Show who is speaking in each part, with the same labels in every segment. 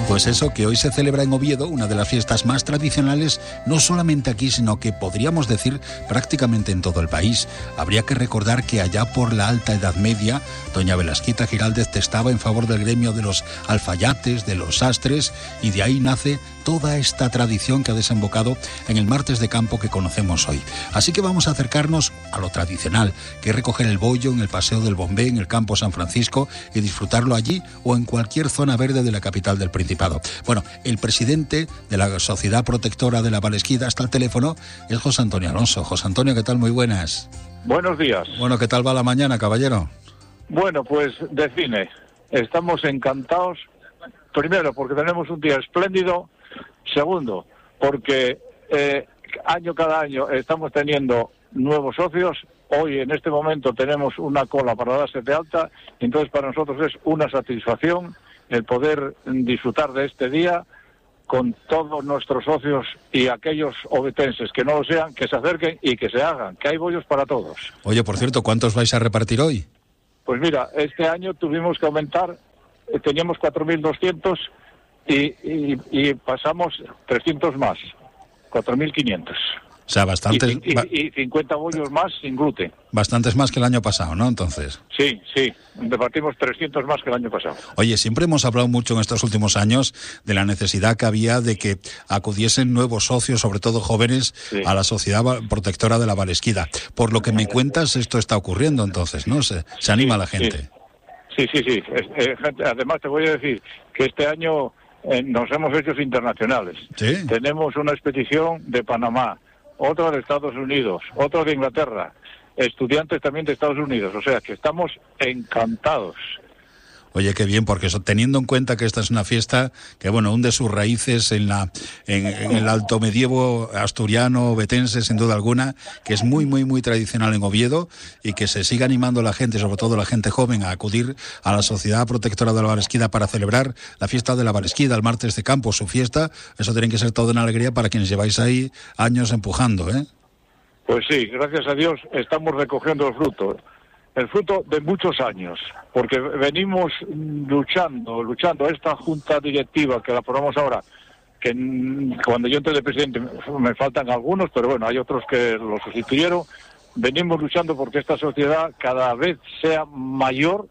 Speaker 1: Pues eso, que hoy se celebra en Oviedo una de las fiestas más tradicionales, no solamente aquí, sino que podríamos decir prácticamente en todo el país. Habría que recordar que allá por la Alta Edad Media, doña Belasquita Giraldez testaba en favor del gremio de los alfayates, de los sastres, y de ahí nace toda esta tradición que ha desembocado en el martes de campo que conocemos hoy. Así que vamos a acercarnos a lo tradicional, que es recoger el bollo en el Paseo del Bombé, en el Campo San Francisco, y disfrutarlo allí o en cualquier zona verde de la capital del Principado. Bueno, el presidente de la Sociedad Protectora de la Valesquida hasta el teléfono es José Antonio Alonso. José Antonio, ¿qué tal? Muy buenas.
Speaker 2: Buenos días.
Speaker 1: Bueno, ¿qué tal va la mañana, caballero?
Speaker 2: Bueno, pues de cine. Estamos encantados. Primero, porque tenemos un día espléndido. Segundo, porque cada año estamos teniendo nuevos socios. Hoy, en este momento, tenemos una cola para darse de alta. Entonces, para nosotros es una satisfacción el poder disfrutar de este día con todos nuestros socios y aquellos ovetenses que no lo sean, que se acerquen y que se hagan, que hay bollos para todos.
Speaker 1: Oye, por cierto, ¿cuántos vais a repartir hoy?
Speaker 2: Pues mira, este año tuvimos que aumentar, teníamos 4.200 y pasamos 300 más, 4.500.
Speaker 1: O sea, bastantes...
Speaker 2: Y 50 bollos más sin gluten.
Speaker 1: Bastantes más que el año pasado, ¿no? Entonces.
Speaker 2: Sí, repartimos 300 más que el año pasado.
Speaker 1: Oye, siempre hemos hablado mucho en estos últimos años de la necesidad que había de que acudiesen nuevos socios, sobre todo jóvenes, sí, a la Sociedad Protectora de la Valesquida. Por lo que me cuentas, esto está ocurriendo entonces, ¿no? Se anima la gente.
Speaker 2: Sí. Además, te voy a decir que este año nos hemos hecho internacionales. ¿Sí? Tenemos una expedición de Panamá, otra de Estados Unidos, otra de Inglaterra, estudiantes también de Estados Unidos, o sea que estamos encantados.
Speaker 1: Oye, qué bien, porque teniendo en cuenta que esta es una fiesta que, bueno, hunde sus raíces en el alto medievo asturiano, ovetense, sin duda alguna, que es muy, muy, muy tradicional en Oviedo, y que se siga animando la gente, sobre todo la gente joven, a acudir a la Sociedad Protectora de la Valesquida para celebrar la fiesta de la Valesquida, el martes de campo, su fiesta. Eso tiene que ser toda una alegría para quienes lleváis ahí años empujando, ¿eh?
Speaker 2: Pues sí, gracias a Dios estamos recogiendo el fruto de muchos años, porque venimos luchando. Esta junta directiva que la formamos ahora, que cuando yo entré de presidente me faltan algunos, pero bueno, hay otros que lo sustituyeron. Venimos luchando porque esta sociedad cada vez sea mayor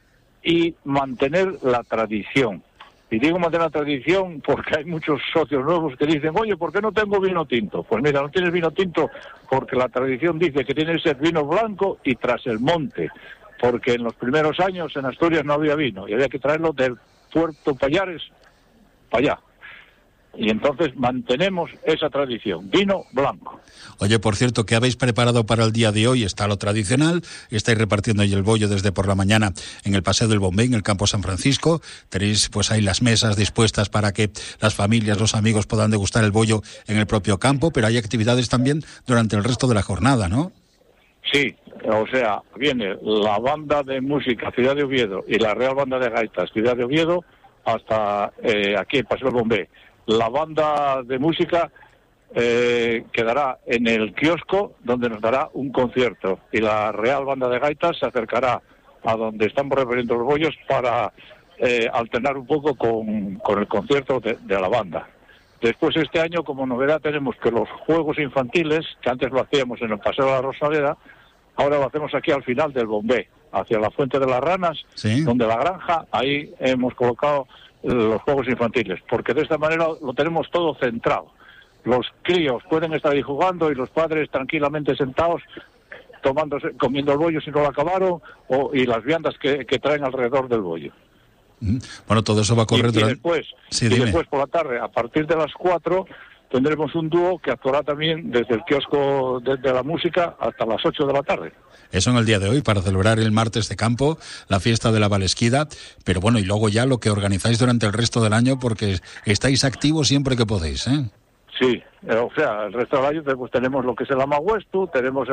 Speaker 2: y mantener la tradición. Y digo mantener la tradición porque hay muchos socios nuevos que dicen, oye, ¿por qué no tengo vino tinto? Pues mira, no tienes vino tinto porque la tradición dice que tiene que ser vino blanco y tras el monte, porque en los primeros años en Asturias no había vino y había que traerlo del Puerto Payares para allá. Y entonces mantenemos esa tradición, vino blanco.
Speaker 1: Oye, por cierto, ¿qué habéis preparado para el día de hoy? Está lo tradicional, estáis repartiendo ahí el bollo desde por la mañana en el Paseo del Bombé, en el Campo San Francisco. Tenéis pues ahí las mesas dispuestas para que las familias, los amigos puedan degustar el bollo en el propio campo, pero hay actividades también durante el resto de la jornada, ¿no?
Speaker 2: Sí, o sea, viene la banda de música Ciudad de Oviedo y la Real Banda de Gaitas Ciudad de Oviedo hasta aquí el Paseo del Bombé. La banda de música quedará en el kiosco donde nos dará un concierto y la Real Banda de Gaitas se acercará a donde estamos repartiendo los bollos para alternar un poco con el concierto de la banda. Después este año como novedad tenemos que los juegos infantiles, que antes lo hacíamos en el Paseo de la Rosaleda, ahora lo hacemos aquí al final del Bombé, hacia la Fuente de las Ranas, ¿sí?, donde la granja, ahí hemos colocado los juegos infantiles, porque de esta manera lo tenemos todo centrado. Los críos pueden estar ahí jugando y los padres tranquilamente sentados comiendo el bollo si no lo acabaron, y las viandas que traen alrededor del bollo.
Speaker 1: Bueno, todo eso va a correr
Speaker 2: después por la tarde, a partir de las 4, tendremos un dúo que actuará también desde el kiosco de la música hasta las 8 de la tarde.
Speaker 1: Eso en el día de hoy, para celebrar el martes de campo, la fiesta de la Valesquida, pero bueno, y luego ya lo que organizáis durante el resto del año, porque estáis activos siempre que podéis, ¿eh?
Speaker 2: Sí, o sea, el resto del año pues tenemos lo que es el Amahuestu, tenemos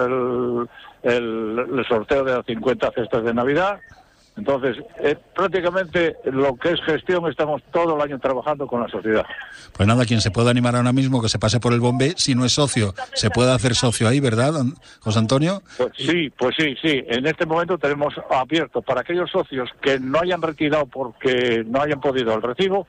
Speaker 2: el sorteo de las 50 cestas de Navidad. Entonces, prácticamente lo que es gestión estamos todo el año trabajando con la sociedad.
Speaker 1: Pues nada, quien se pueda animar ahora mismo que se pase por el Bombé, si no es socio, se puede hacer socio ahí, ¿verdad, José Antonio?
Speaker 2: Pues sí. En este momento tenemos abierto para aquellos socios que no hayan retirado porque no hayan podido el recibo,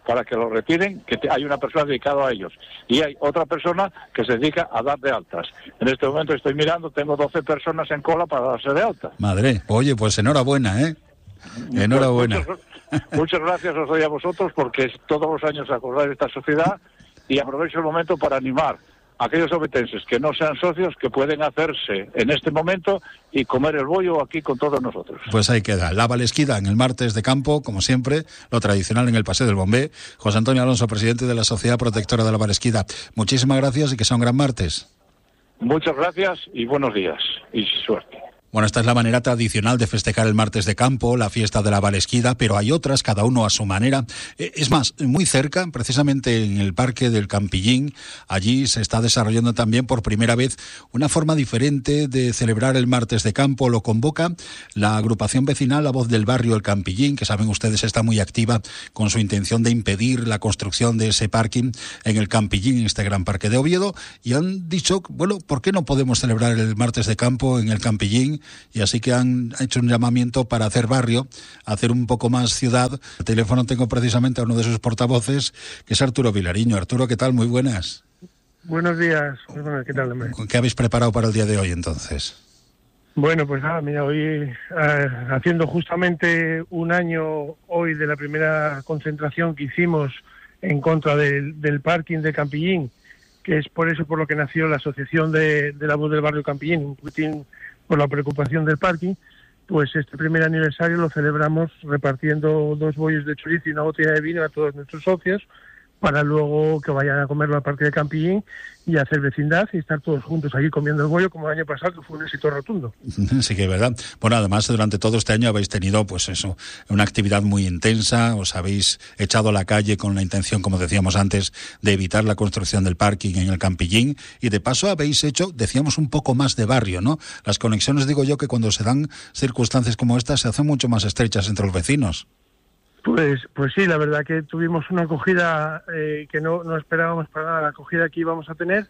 Speaker 2: para que lo retiren, que hay una persona dedicada a ellos. Y hay otra persona que se dedica a dar de altas. En este momento estoy mirando, tengo 12 personas en cola para darse de alta.
Speaker 1: Madre, oye, pues enhorabuena, ¿eh? Enhorabuena.
Speaker 2: Muchas gracias os doy a vosotros, porque todos los años acordáis de esta sociedad, y aprovecho el momento para animar a aquellos obetenses que no sean socios, que pueden hacerse en este momento y comer el bollo aquí con todos nosotros.
Speaker 1: Pues ahí queda, la Valesquida en el martes de campo, como siempre, lo tradicional en el Paseo del Bombé. José Antonio Alonso, presidente de la Sociedad Protectora de la Valesquida. Muchísimas gracias y que sea un gran martes.
Speaker 2: Muchas gracias y buenos días y suerte.
Speaker 1: Bueno, esta es la manera tradicional de festejar el martes de campo, la fiesta de la Valesquida, pero hay otras, cada uno a su manera. Es más, muy cerca, precisamente en el Parque del Campillín, allí se está desarrollando también por primera vez una forma diferente de celebrar el martes de campo. Lo convoca la agrupación vecinal La Voz del Barrio El Campillín, que saben ustedes está muy activa con su intención de impedir la construcción de ese parking en el Campillín, en este gran parque de Oviedo, y han dicho, bueno, ¿por qué no podemos celebrar el martes de campo en el Campillín? Y así que han hecho un llamamiento para hacer barrio, hacer un poco más ciudad. Al teléfono tengo precisamente a uno de sus portavoces, que es Arturo Vilariño. Arturo, ¿qué tal? Muy buenas.
Speaker 3: Buenos días. ¿Qué tal, hombre?
Speaker 1: ¿Qué habéis preparado para el día de hoy, entonces?
Speaker 3: Bueno, pues nada, mira, hoy haciendo justamente un año hoy de la primera concentración que hicimos en contra del parking de Campillín, que es por eso por lo que nació la asociación de La Voz del Barrio Campillín, por la preocupación del parking. Pues este primer aniversario lo celebramos repartiendo 2 bollos de chorizo y una botella de vino a todos nuestros socios, para luego que vayan a comerlo al parque de Campillín y hacer vecindad y estar todos juntos allí comiendo el bollo, como el año pasado, que fue un éxito rotundo.
Speaker 1: Sí que es verdad. Bueno, además durante todo este año habéis tenido, pues eso, una actividad muy intensa, os habéis echado a la calle con la intención, como decíamos antes, de evitar la construcción del parking en el Campillín, y de paso habéis hecho, decíamos, un poco más de barrio, ¿no? Las conexiones, digo yo, que cuando se dan circunstancias como estas se hacen mucho más estrechas entre los vecinos.
Speaker 3: Pues sí, la verdad que tuvimos una acogida que no esperábamos para nada, la acogida que íbamos a tener,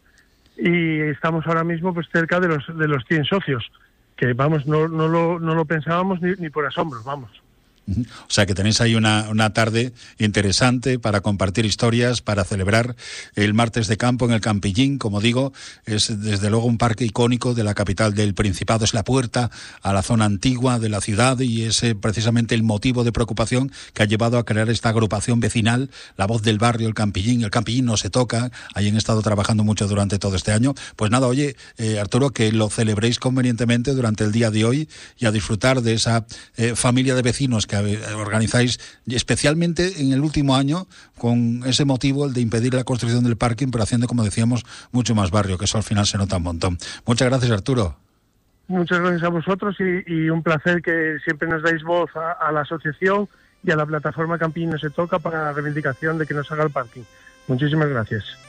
Speaker 3: y estamos ahora mismo pues cerca de los 100 socios, que vamos, no lo pensábamos ni por asombros, vamos.
Speaker 1: O sea que tenéis ahí una tarde interesante para compartir historias, para celebrar el martes de campo en el Campillín. Como digo, es desde luego un parque icónico de la capital del Principado, es la puerta a la zona antigua de la ciudad, y es precisamente el motivo de preocupación que ha llevado a crear esta agrupación vecinal, La Voz del Barrio El Campillín. El Campillín no se toca, ahí han estado trabajando mucho durante todo este año. Pues nada, oye, Arturo, que lo celebréis convenientemente durante el día de hoy y a disfrutar de esa familia de vecinos que organizáis, especialmente en el último año, con ese motivo, el de impedir la construcción del parking, pero haciendo, como decíamos, mucho más barrio, que eso al final se nota un montón. Muchas gracias, Arturo.
Speaker 3: Muchas gracias a vosotros y un placer que siempre nos dais voz a la asociación y a la plataforma Campillín No Se Toca para la reivindicación de que nos haga el parking. Muchísimas gracias.